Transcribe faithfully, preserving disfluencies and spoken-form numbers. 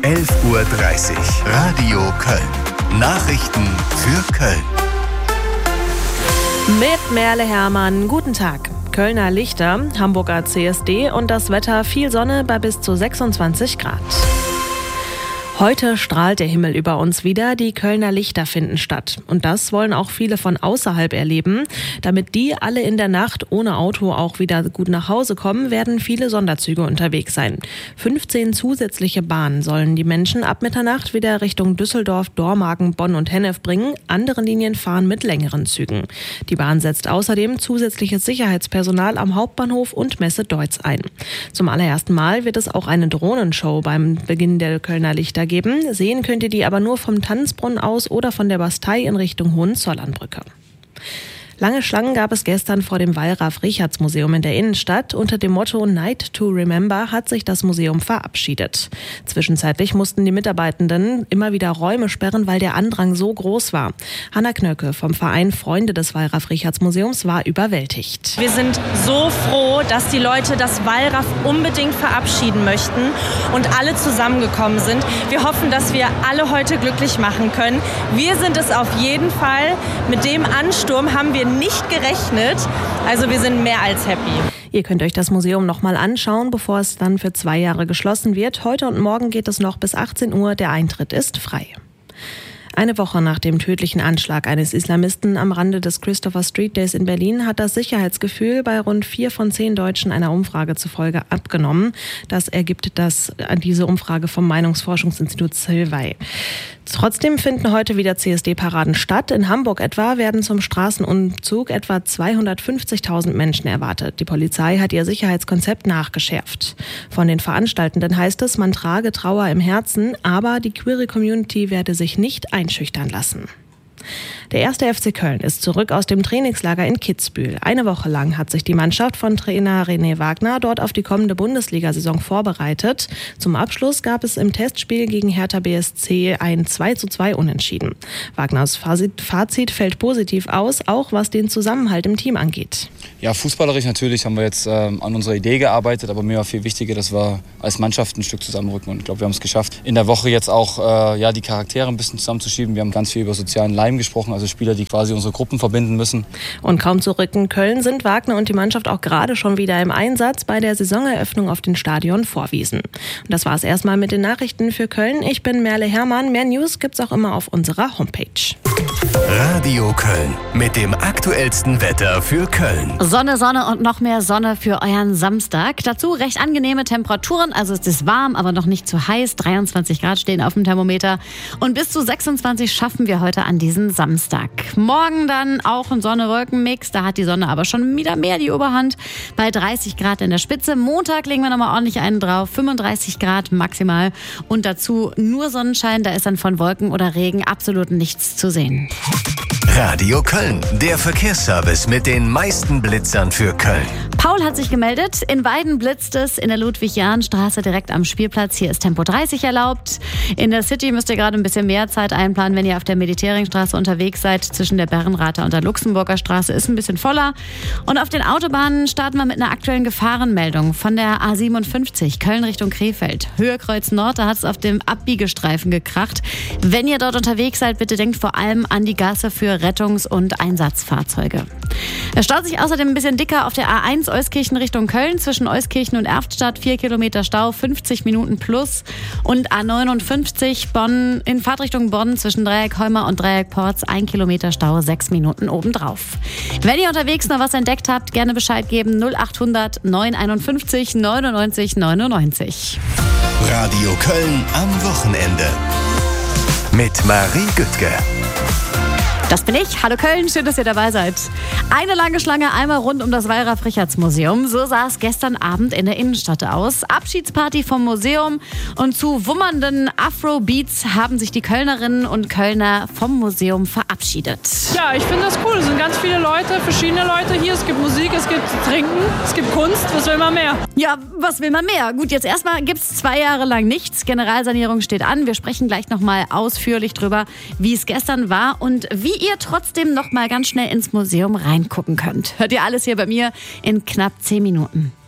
elf Uhr dreißig. Radio Köln. Nachrichten für Köln. Mit Merle Hermann, guten Tag. Kölner Lichter, Hamburger C S D und das Wetter, viel Sonne bei bis zu sechsundzwanzig Grad. Heute strahlt der Himmel über uns wieder, die Kölner Lichter finden statt. Und das wollen auch viele von außerhalb erleben. Damit die alle in der Nacht ohne Auto auch wieder gut nach Hause kommen, werden viele Sonderzüge unterwegs sein. fünfzehn zusätzliche Bahnen sollen die Menschen ab Mitternacht wieder Richtung Düsseldorf, Dormagen, Bonn und Hennef bringen. Andere Linien fahren mit längeren Zügen. Die Bahn setzt außerdem zusätzliches Sicherheitspersonal am Hauptbahnhof und Messe Deutz ein. Zum allerersten Mal wird es auch eine Drohnenshow beim Beginn der Kölner Lichter geben. Sehen könnt ihr die aber nur vom Tanzbrunnen aus oder von der Bastei in Richtung Hohenzollernbrücke. Lange Schlangen gab es gestern vor dem Wallraf-Richartz-Museum in der Innenstadt. Unter dem Motto Night to Remember hat sich das Museum verabschiedet. Zwischenzeitlich mussten die Mitarbeitenden immer wieder Räume sperren, weil der Andrang so groß war. Hanna Knöcke vom Verein Freunde des Wallraf-Richartz-Museums war überwältigt. Wir sind so froh, dass die Leute das Wallraf unbedingt verabschieden möchten und alle zusammengekommen sind. Wir hoffen, dass wir alle heute glücklich machen können. Wir sind es auf jeden Fall. Mit dem Ansturm haben wir nicht gerechnet. Also wir sind mehr als happy. Ihr könnt euch das Museum noch mal anschauen, bevor es dann für zwei Jahre geschlossen wird. Heute und morgen geht es noch bis achtzehn Uhr. Der Eintritt ist frei. Eine Woche nach dem tödlichen Anschlag eines Islamisten am Rande des Christopher Street Days in Berlin hat das Sicherheitsgefühl bei rund vier von zehn Deutschen einer Umfrage zufolge abgenommen. Das ergibt das, diese Umfrage vom Meinungsforschungsinstitut Silvey. Trotzdem finden heute wieder C S D-Paraden statt. In Hamburg etwa werden zum Straßenumzug etwa zweihundertfünfzigtausend Menschen erwartet. Die Polizei hat ihr Sicherheitskonzept nachgeschärft. Von den Veranstaltenden heißt es, man trage Trauer im Herzen, aber die queere Community werde sich nicht einschüchtern lassen. Der erste F C Köln ist zurück aus dem Trainingslager in Kitzbühel. Eine Woche lang hat sich die Mannschaft von Trainer René Wagner dort auf die kommende Bundesliga-Saison vorbereitet. Zum Abschluss gab es im Testspiel gegen Hertha B S C ein zwei zu zwei Unentschieden. Wagners Fazit fällt positiv aus, auch was den Zusammenhalt im Team angeht. Ja, fußballerisch natürlich haben wir jetzt ähm, an unserer Idee gearbeitet, aber mir war viel wichtiger, dass wir als Mannschaft ein Stück zusammenrücken. Und ich glaube, wir haben es geschafft, in der Woche jetzt auch äh, ja, die Charaktere ein bisschen zusammenzuschieben. Wir haben ganz viel über sozialen Leim gesprochen, also Spieler, die quasi unsere Gruppen verbinden müssen. Und kaum zurück in Köln sind Wagner und die Mannschaft auch gerade schon wieder im Einsatz bei der Saisoneröffnung auf den Stadion Vorwiesen. Und das war es erstmal mit den Nachrichten für Köln. Ich bin Merle Hermann. Mehr News gibt's auch immer auf unserer Homepage. Radio Köln mit dem aktuellsten Wetter für Köln. Sonne, Sonne und noch mehr Sonne für euren Samstag. Dazu recht angenehme Temperaturen, also es ist warm, aber noch nicht zu heiß. dreiundzwanzig Grad stehen auf dem Thermometer und bis zu sechsundzwanzig schaffen wir heute an diesem Samstag. Morgen dann auch ein Sonne-Wolken-Mix, da hat die Sonne aber schon wieder mehr die Oberhand. Bei dreißig Grad in der Spitze. Montag legen wir nochmal ordentlich einen drauf, fünfunddreißig Grad maximal und dazu nur Sonnenschein, da ist dann von Wolken oder Regen absolut nichts zu sehen. Radio Köln, der Verkehrsservice mit den meisten Blitzern für Köln. Paul hat sich gemeldet. In Weiden blitzt es in der Ludwig-Jahn-Straße direkt am Spielplatz. Hier ist Tempo dreißig erlaubt. In der City müsst ihr gerade ein bisschen mehr Zeit einplanen, wenn ihr auf der Mediteringstraße unterwegs seid. Zwischen der Berrenrather und der Luxemburger Straße ist ein bisschen voller. Und auf den Autobahnen starten wir mit einer aktuellen Gefahrenmeldung von der A siebenundfünfzig, Köln Richtung Krefeld. Höhe Kreuz Nord, da hat es auf dem Abbiegestreifen gekracht. Wenn ihr dort unterwegs seid, bitte denkt vor allem an die Gasse für Rettungs- und Einsatzfahrzeuge. Es staut sich außerdem ein bisschen dicker auf der A eins Euskirchen Richtung Köln. Zwischen Euskirchen und Erftstadt vier Kilometer Stau, fünfzig Minuten plus. Und A neunundfünfzig Bonn in Fahrtrichtung Bonn zwischen Dreieck Holmer und Dreieck Porz ein Kilometer Stau, sechs Minuten obendrauf. Wenn ihr unterwegs noch was entdeckt habt, gerne Bescheid geben. null achthundert neunhunderteinundfünfzig neunundneunzig neunundneunzig. Radio Köln am Wochenende mit Marie Güttke. Das bin ich. Hallo Köln, schön, dass ihr dabei seid. Eine lange Schlange einmal rund um das Wallraf-Richartz-Museum. So sah es gestern Abend in der Innenstadt aus. Abschiedsparty vom Museum und zu wummernden Afro-Beats haben sich die Kölnerinnen und Kölner vom Museum verabschiedet. Ja, ich finde das cool. Es sind ganz viele Leute, verschiedene Leute hier. Es gibt Musik, es gibt Trinken, es gibt Kunst. Was will man mehr? Ja, was will man mehr? Gut, jetzt erstmal gibt es zwei Jahre lang nichts. Generalsanierung steht an. Wir sprechen gleich nochmal ausführlich drüber, wie es gestern war und wie ihr trotzdem noch mal ganz schnell ins Museum reingucken könnt. Hört ihr alles hier bei mir in knapp zehn Minuten.